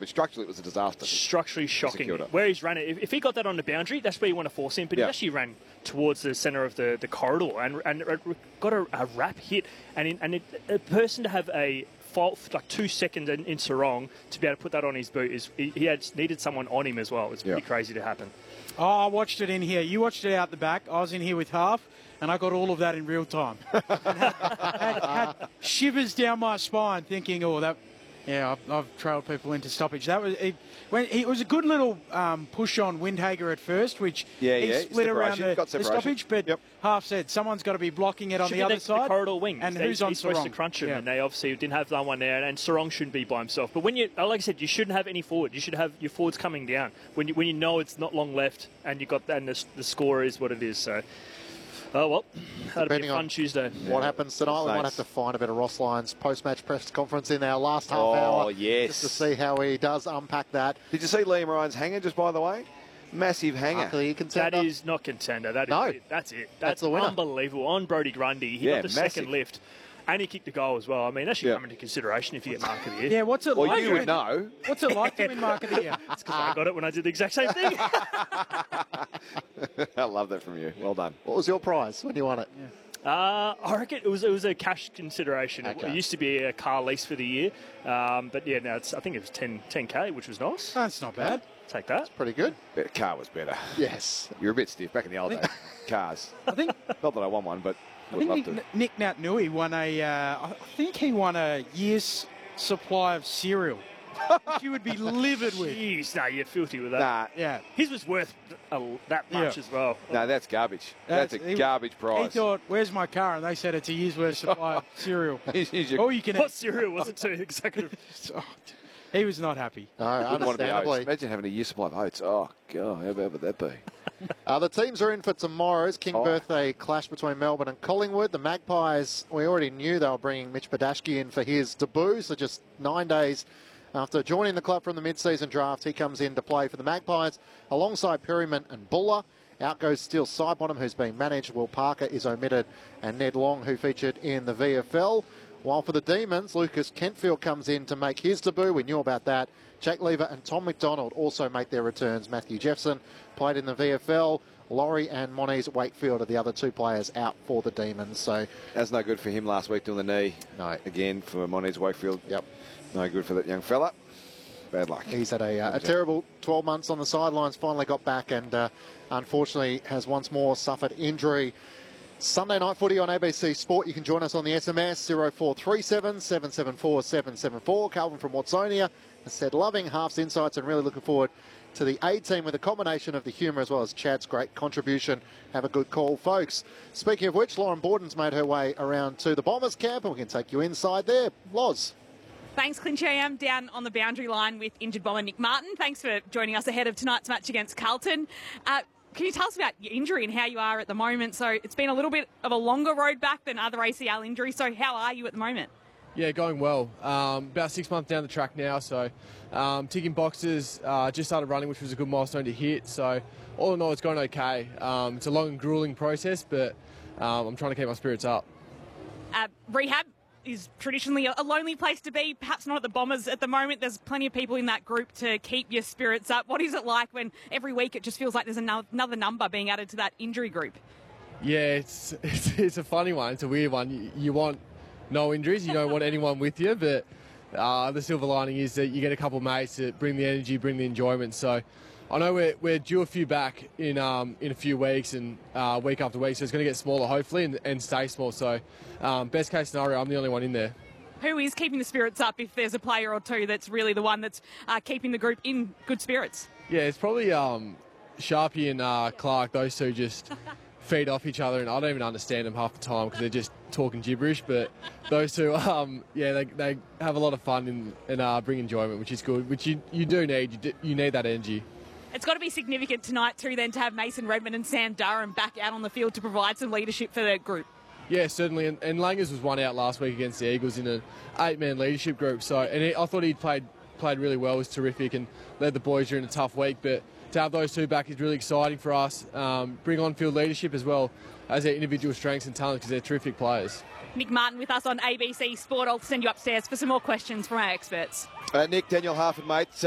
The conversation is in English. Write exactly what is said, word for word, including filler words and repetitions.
mean, structurally, it was a disaster. Structurally shocking. Where he's ran it, if, if he got that on the boundary, that's where you want to force him. But yeah. he actually ran towards the centre of the, the corridor and, and got a, a wrap hit. And, in, and it, a person to have a fault like two seconds in, in Sarong to be able to put that on his boot is he, he had needed someone on him as well. It's pretty yeah. crazy to happen. Oh, I watched it in here. You watched it out the back. I was in here with half, and I got all of that in real time. had, had, had shivers down my spine, thinking, "Oh, that." Yeah, I've, I've trailed people into stoppage. That was it. When it was a good little um, push on Windhager at first, which yeah, he yeah. split around the, the stoppage. But yep. half said someone's got to be blocking it on Should the other the, side. The corridor wing, and they, who's on he's supposed Sarong? to crunch him, yeah. and they obviously didn't have that one there. And Sarong shouldn't be by himself. But when you, like I said, you shouldn't have any forward. You should have your forwards coming down when you when you know it's not long left, and you got and the, the score is what it is. So. Oh, well, that'll be a fun Tuesday. What yeah. happens tonight, we might have to find a bit of Ross Lyons post-match press conference in our last half oh, hour. Oh, yes. Just to see how he does unpack that. Did you see Liam Ryan's hanger, just by the way? Massive hanger. That is not contender. That is no. it. That's it. That's, That's the winner. Unbelievable. On Brodie Grundy. He yeah, got the massive. second lift. And he kicked the goal as well. I mean, that should yeah. come into consideration if you get Mark of the Year. Yeah, what's it well, like? Well, you would know. What's it like to win Mark of the Year? It's because I got it when I did the exact same thing. I love that from you. Well done. What was your prize when you won it? Yeah. Uh, I reckon it was it was a cash consideration. Okay. It used to be a car lease for the year, um, but yeah, now it's I think it was ten K, which was nice. That's not bad. Take that. That's pretty good. The car was better. Yes. You're a bit stiff back in the old days. Cars. I think. Not that I won one, but I think Nick, to. Nick Nat-Nui won a. Uh, I think he won a year's supply of cereal. Which you would be livid with. Jeez, no, you're filthy with that. Nah. Yeah. His was worth a, that much yeah. as well. No, that's garbage. That's, that's a he, garbage prize. He thought, where's my car? And they said it's a year's worth supply of cereal. Oh, you can what cereal was it to? Exactly. He was not happy. No, understandably. Imagine having a year's supply of oats. Oh, God, how bad would that be? uh, the teams are in for tomorrow's King oh. Birthday clash between Melbourne and Collingwood. The Magpies, we already knew they were bringing Mitch Badashki in for his debut, so just nine days after joining the club from the mid-season draft, he comes in to play for the Magpies alongside Perryman and Buller. Out goes Steele Sidebottom, who's being managed. Will Parker is omitted, and Ned Long, who featured in the V F L. While for the Demons, Lucas Kentfield comes in to make his debut. We knew about that. Jack Lever and Tom McDonald also make their returns. Matthew Jeffson played in the V F L. Laurie and Moniz Wakefield are the other two players out for the Demons. So that's no good for him last week doing the knee. No. Again for Moniz Wakefield. Yep. No good for that young fella. Bad luck. He's had a, uh, a terrible twelve months on the sidelines, finally got back and uh, unfortunately has once more suffered injury. Sunday night footy on A B C Sport. You can join us on the S M S zero four three seven, seven seven four, seven seven four. Calvin from Watsonia has said loving Half's insights and really looking forward to the A team with a combination of the humour as well as Chad's great contribution. Have a good call, folks. Speaking of which, Lauren Borden's made her way around to the Bombers camp and we can take you inside there. Loz. Thanks, Clinchy. I am down on the boundary line with injured bomber Nick Martin. Thanks for joining us ahead of tonight's match against Carlton. Uh, can you tell us about your injury and how you are at the moment? So it's been a little bit of a longer road back than other A C L injuries. So how are you at the moment? Yeah, going well. Um, about six months down the track now, so um, ticking boxes. Uh, just started running, which was a good milestone to hit. So all in all, it's going okay. Um, it's a long and grueling process, but um, I'm trying to keep my spirits up. Uh, rehab is traditionally a lonely place to be, perhaps not at the Bombers at the moment. There's plenty of people in that group to keep your spirits up. What is it like when every week it just feels like there's another number being added to that injury group? Yeah, it's it's, it's a funny one. It's a weird one. You, you want no injuries. You don't want anyone with you, but uh, the silver lining is that you get a couple of mates that bring the energy, bring the enjoyment. So I know we're, we're due a few back in um, in a few weeks and uh, week after week, so it's going to get smaller hopefully and, and stay small. So um, best case scenario, I'm the only one in there. Who is keeping the spirits up if there's a player or two that's really the one that's uh, keeping the group in good spirits? Yeah, it's probably um, Sharpie and uh, Clark. Those two just feed off each other, and I don't even understand them half the time because they're just talking gibberish. But those two, um, yeah, they, they have a lot of fun and, and uh, bring enjoyment, which is good, which you, you do need. You, do, you need that energy. It's got to be significant tonight too then to have Mason Redmond and Sam Durham back out on the field to provide some leadership for the group. Yeah, certainly. And, and Langers was one out last week against the Eagles in an eight-man leadership group. So, and he, I thought he played played really well, was terrific and led the boys during a tough week. But to have those two back is really exciting for us. Um, bring on-field leadership as well as their individual strengths and talents because they're terrific players. Nick Martin with us on A B C Sport. I'll send you upstairs for some more questions from our experts. Uh, Nick, Daniel Harford, mate.